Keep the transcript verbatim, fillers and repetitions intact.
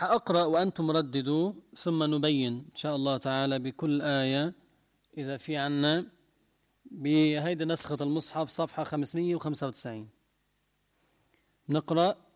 حأقرأ وأنتم رددوا ثم نبين إن شاء الله تعالى بكل آية إذا في عنا بهيدي نسخة المصحف صفحة خمسمائة وخمسة وتسعين. نقرأ